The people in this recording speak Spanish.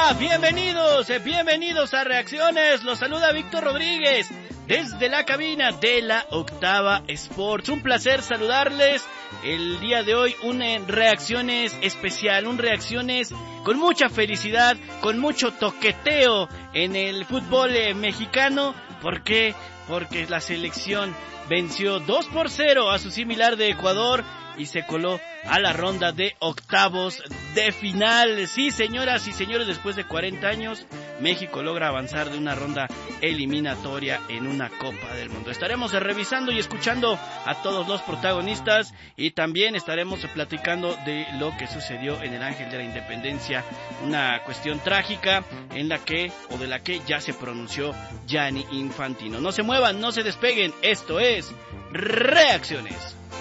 Bienvenidos a Reacciones. Los saluda Víctor Rodríguez desde la cabina de la Octava Sports. Un placer saludarles el día de hoy. Un Reacciones especial, un Reacciones con mucha felicidad, con mucho toqueteo en el fútbol mexicano. ¿Por qué? Porque la selección venció 2-0 a su similar de Ecuador y se coló a la ronda de octavos de final. Sí, señoras y señores, después de 40 años, México logra avanzar de una ronda eliminatoria en una Copa del Mundo. Estaremos revisando y escuchando a todos los protagonistas y también estaremos platicando de lo que sucedió en el Ángel de la Independencia, una cuestión trágica de la que ya se pronunció Gianni Infantino. No se muevan, no se despeguen, esto es Reacciones.